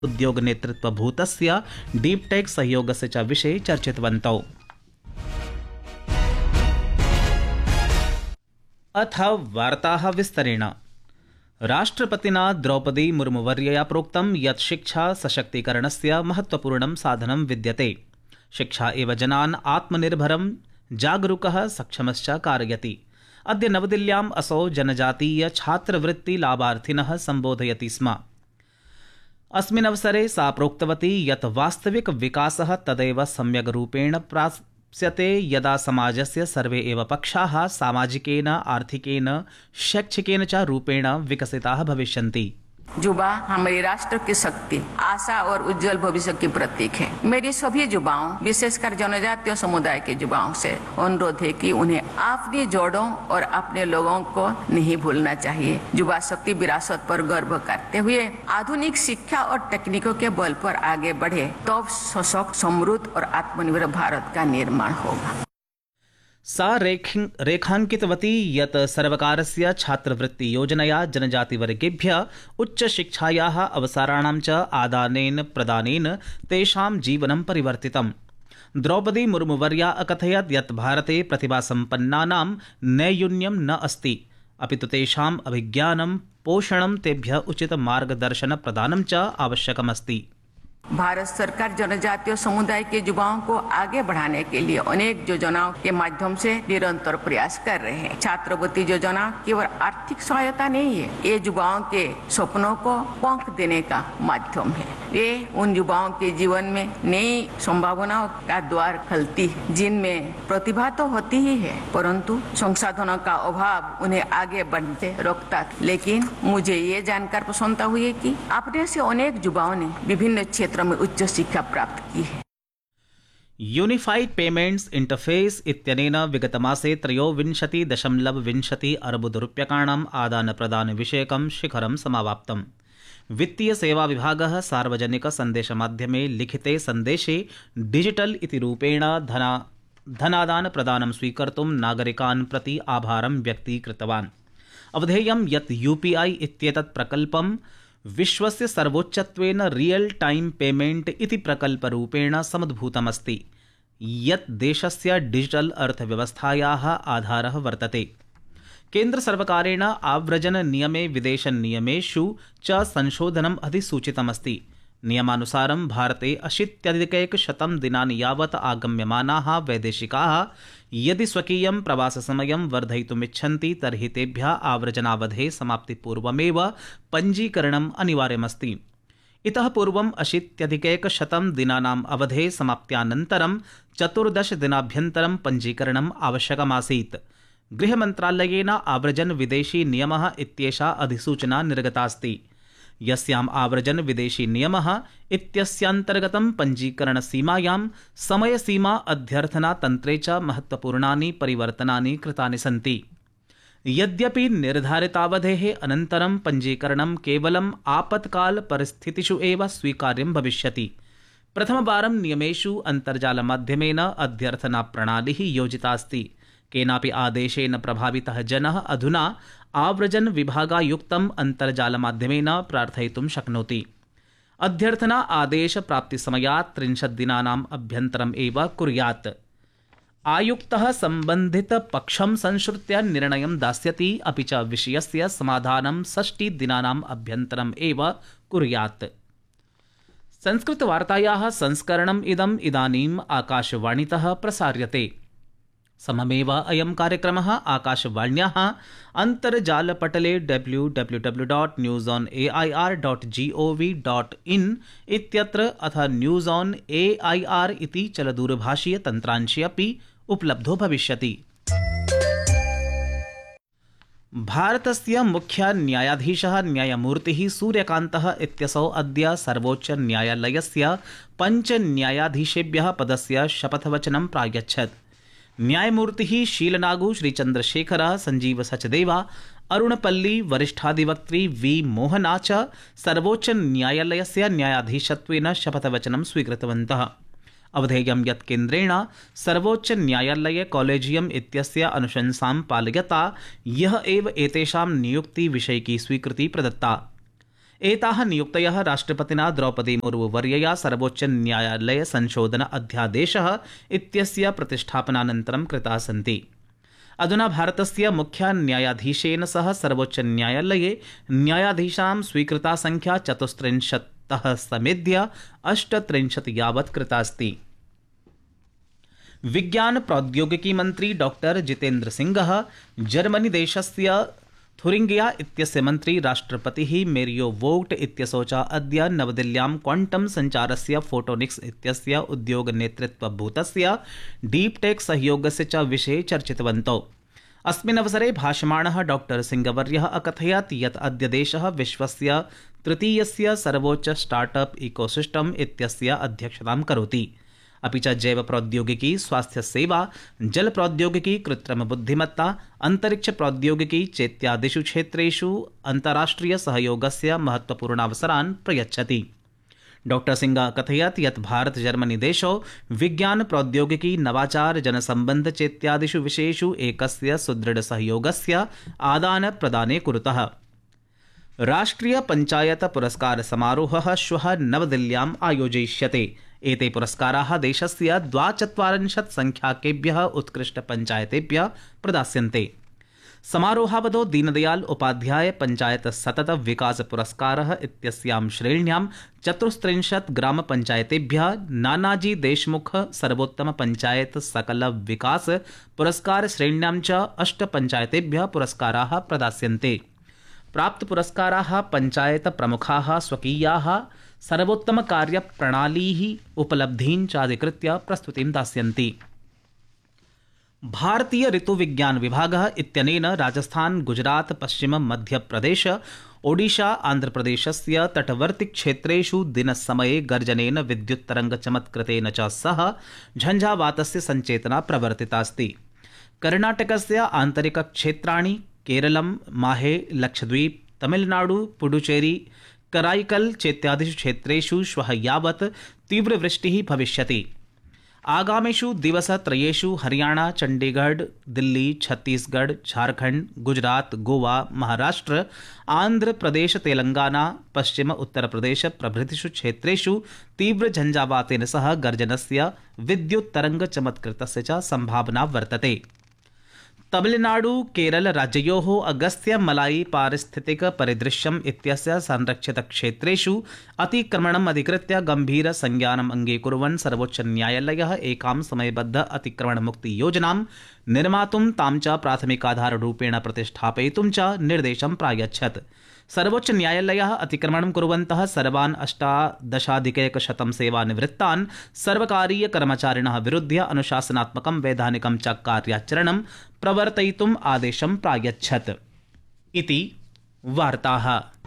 उद्योग नेतृत्वभूतस्य deep tech सहयोगस्य च विषये चर्चितवन्तौ। अथ वार्ताः विस्तरेण। राष्ट्रपतिना द्रौपदी मुर्मुवर्यया प्रोक्तं यत् शिक्षा सशक्तीकरणस्य महत्वपूर्णं साधनं विद्यते। शिक्षा एव जनान् आत्मनिर्भरं, जागरूकः, सक्षमश्च कारयति। अद्य नवदिल्ल्याम् असौ जनजातीय छात्रवृत्ति लाभार्थिनः सम्बोधयति स्म। अस्मिन् अवसरे सा प्रोक्तवती यत् वास्तविक विकासः तदैव सम्यग् रूपेण प्राप्स्यते यदा समाजस्य सर्वे एव पक्षाः सामाजिकेन, आर्थिकेन, शैक्षिकेन च रूपेण विकसिताः भविष्यन्ति। युवा हमारे राष्ट्र की शक्ति, आशा और उज्जवल भविष्य की प्रतीक है। मेरी सभी युवाओं, विशेषकर जनजातीय समुदाय के युवाओं से अनुरोध है कि उन्हें अपनी जड़ों और अपने लोगों को नहीं भूलना चाहिए। युवा शक्ति विरासत पर गर्व करते हुए आधुनिक शिक्षा और तकनीकों के बल पर आगे बढ़े, तब सशक्त, समृद्ध और आत्मनिर्भर भारत का निर्माण होगा। सा रेखांकितवती यत् सर्वकारस्य छात्रवृत्ति योजनया जनजातिवर्गेभ्यः उच्चशिक्षायाः अवसराणां च आदानेन प्रदानेन तेषां जीवनं परिवर्तितम्। द्रौपदी मुर्मुवर्या अकथयत् यत् भारते प्रतिभासम्पन्नानां नैयून्यं न अस्ति, अपि तु तेषाम् अभिज्ञानं, पोषणं, तेभ्यः उचित मार्गदर्शनप्रदानं च आवश्यकमस्ति। भारत सरकार जनजातीय समुदाय के युवाओं को आगे बढ़ाने के लिए अनेक योजनाओं के माध्यम से निरंतर प्रयास कर रहे हैं। छात्रवृत्ति योजना केवल आर्थिक सहायता नहीं है, ये युवाओं के सपनों को पंख देने का माध्यम है। ये उन युवाओं के जीवन में नई संभावनाओं का द्वार खोलती है, जिनमें प्रतिभा तो होती ही है, परंतु संसाधनों का अभाव उन्हें आगे बढ़ते रोकता। लेकिन मुझे ये जानकर प्रसन्नता हुई कि अपने से अनेक युवाओं ने विभिन्न क्षेत्रों में उच्च शिक्षा प्राप्त की है। यूनिफाइड पेमेंट्स इंटरफेस इत्यनेन विगतमासे 23.20 अर्बुदरूप्यकाणाम् आदानप्रदानविषयकं शिखरं समावाप्तम्। वित्तीय सेवा विभागः सार्वजनिक सन्देशमाध्यमे लिखिते सन्देशे डिजिटल इति रूपेण धनादानप्रदानं स्वीकर्तुं नागरिकान् प्रति आभारं व्यक्तीकृतवान्। अवधेयं यत् यूपीआई इत्येतत् प्रकल्पं विश्वस्य सर्वोच्चत्वेन रियल टाइम पेमेंट इति प्रकल्परूपेण समुद्भूतमस्ति, यत् देशस्य डिजिटल अर्थव्यवस्थायाः आधारः वर्तते। केन्द्रसर्वकारेण आव्रजन नियमे विदेशनियमेषु च संशोधनम् अधिसूचितमस्ति। नियमानुसारं भारते 80+ दिनानि यावत् आगम्यमानाः वैदेशिकाः यदि स्वकीयं प्रवाससमयं वर्धयितुमिच्छन्ति तर्हि तेभ्यः आव्रजनावधेः समाप्तिपूर्वमेव पञ्जीकरणम् अनिवार्यमस्ति। इतः पूर्वं 80+ दिनानाम् अवधेः समाप्त्यानन्तरं 14 दिनाभ्यन्तरं पञ्जीकरणम् आवश्यकमासीत्। गृहमन्त्रालयेन आव्रजन विदेशी नियमः इत्येषा अधिसूचना निर्गतास्ति, यस्याम् आव्रजन विदेशी नियमः इत्यस्यान्तर्गतं पञ्जीकरणसीमायां समयसीमा अध्यर्थना तन्त्रे च महत्वपूर्णानि परिवर्तनानि कृतानि सन्ति। यद्यपि निर्धारितावधेः अनन्तरं पञ्जीकरणं केवलम् आपत्कालपरिस्थितिषु एव स्वीकार्यं भविष्यति। प्रथमवारं नियमेषु अन्तर्जालमाध्यमेन अध्यर्थनाप्रणालिः योजिता अस्ति। केनापि आदेशेन प्रभावितः जनः अधुना आव्रजन विभागायुक्तम् अन्तर्जालमाध्यमेन प्रार्थयितुं शक्नोति। अध्यर्थना आदेश प्राप्तिसमयात् 30 दिनानाम् अभ्यन्तरम् एव कुर्यात्। आयुक्तः सम्बन्धितपक्षं संश्रुत्य निर्णयं दास्यति, अपि च विषयस्य समाधानं 60 दिनानाम् अभ्यन्तरम् एव कुर्यात्। संस्कृतवार्तायाः संस्करणम् इदानीम् आकाशवाणीतः प्रसार्यते। सममेव अयं कार्यक्रमः आकाशवाण्याः अन्तर्जालपटले www.newsonair.gov.in इत्यत्र अथ न्यूज़ ऑन AIR इति चलदूरभाषीय तन्त्रांशे अपि उपलब्धो भविष्यति। भारतस्य मुख्य न्यायाधीशः न्यायमूर्तिः सूर्यकान्तः इत्यसौ अद्य सर्वोच्चन्यायालयस्य 5 न्यायाधीशेभ्यः पदस्य शपथवचनं प्रायच्छत्। न्यायमूर्तिः शीलनागु, श्रीचन्द्रशेखरः, संजीव सचदेवा, अरुणपल्ली, वरिष्ठाधिवक्त्री वी मोहना च सर्वोच्च न्यायालयस्य न्यायाधीशत्वेन शपथवचनं स्वीकृतवन्तः। अवधेयं यत् केन्द्रेण सर्वोच्च न्यायालय कॉलेजियम इत्यस्य अनुशंसां पालयता ह्यः एव एतेषां नियुक्तिविषयिकी स्वीकृति प्रदत्ता। एताः नियुक्तयः राष्ट्रपतिना द्रौपदी मुर्मुवर्यया सर्वोच्च न्यायालय संशोधन अध्यादेशः इत्यस्य प्रतिष्ठापनानन्तरं कृताः सन्ति। अधुना भारतस्य मुख्य न्यायाधीशेन सह सर्वोच्च न्यायालये न्यायाधीशां स्वीकृता संख्या 34तः समेध्य 38 यावत् कृता अस्ति। विज्ञान प्रौद्योगिकी मंत्री डॉक्टर जितेन्द्र सिंहः जर्मनी देशस्य थुरिंगिया इत्यस्य मंत्री राष्ट्रपतिः मेरियो वोग्ट इत्यसौ च अद्य नवदिल्ल्यां क्वांटम संचारस्य फोटोनिक्स इत्यस्य उद्योगनेतृत्वभूतस्य डीपटेक सहयोगस्य च विषये चर्चितवन्तौ। अस्मिन् अवसरे भाषमाणः डॉक्टर सिंहवर्यः अकथयत् यत् अद्य देशः विश्वस्य तृतीयस्य सर्वोच्च स्टार्टअप इकोसिस्टम इत्यस्य अध्यक्षतां करोति। अपि च जैव प्रौद्योगिकी, स्वास्थ्य सेवा, जल प्रौद्योगिकी, कृत्रिम बुद्धिमत्ता, अंतरिक्ष प्रौद्योगिकी चेत्यादिषु क्षेत्रेषु अन्ताराष्ट्रिय सहयोगस्य महत्वपूर्णावसरान् प्रयच्छति। डॉक्टर सिंह कथयत् यत् भारत जर्मनी देशौ विज्ञान प्रौद्योगिकी, नवाचार, जनसंबंध चेत्यादिषु विषयेषु एकस्य सुदृढ़ सहयोगस्य आदान प्रदाने कुरुतः। राष्ट्रिय पंचायत पुरस्कार समारोहः श्वः नवदिल्ल्याम् आयोजयिष्यते। एते पुरस्काराः देशस्य 42 संख्याकेभ्यः उत्कृष्ट पंचायतेभ्यः प्रदास्यन्ते। समारोहावधौ दीनदयाल उपाध्याय पंचायत सतत विकास पुरस्कारः इत्यस्यां श्रेण्यां 34 ग्राम पंचायतेभ्यः, नानाजी देशमुख सर्वोत्तम पंचायत सकल विकास पुरस्कार श्रेण्यां च 8 पंचायतेभ्यः पुरस्काराः प्रदास्यन्ते। प्राप्त पुरस्काराः पंचायत प्रमुखाः स्वकीयाः सर्वोत्तम कार्य प्रणालीः उपलब्धीन् चाधिकृत्य प्रस्तुतिं दास्यन्ति। भारतीय ऋतुविज्ञान विभागः इत्यनेन राजस्थान, गुजरात, पश्चिम मध्यप्रदेश, ओडिशा, आन्ध्रप्रदेशस्य तटवर्ती क्षेत्रेषु दिनसमये गर्जनेन विद्युत्तरङ्गचमत्कृतेन च सह झञ्झावातस्य सञ्चेतना प्रवर्तितास्ति। कर्णाटकस्य आन्तरिकक्षेत्राणि केरलं, माहे, लक्षद्वीप, तमिलनाडु, पुडुचेरी, कराईकल चेत्यादिषु क्षेत्रेषु श्वः यावत् तीव्रवृष्टिः भविष्यति। आगामिषु दिवसत्रयेषु हरियाणा, चंडीगढ़, दिल्ली, छत्तीसगढ़, झारखंड, गुजरात, गोवा, महाराष्ट्र, आंध्र प्रदेश, तेलंगाना, पश्चिम उत्तर प्रदेश प्रभृतिषु क्षेत्रेषु तीव्र झञ्झावातेन सह गर्जनस्य विद्युत् तरंग चमत्कृतस्य च संभावना वर्तते। तमिलनाडु, केरल राज्ययोः अगस्त्य मलाई पारिस्थितिक परिदृश्यम् इत्यस्य संरक्षित क्षेत्रेषु अतिक्रमणम् अधिकृत्य गंभीर संज्ञानम् अंगीकुर्वन् सर्वोच्च न्यायालयः एकां समयबद्ध अतिक्रमण मुक्ति योजनां निर्मातुं तां च प्राथमिकाधाररूपेण प्रतिष्ठापयितुं च निर्देशं प्रायच्छत्। सर्वोच्च न्यायालयः अतिक्रमणं कुर्वन्तः सर्वान् 18,100 सेवानिवृत्तान् सर्वकारीय कर्मचारिणः विरुध्य अनुशासनात्मकं वैधानिकं च कार्याचरणं प्रवर्तयितुम् आदेशं प्रायच्छत् इति वार्ताः।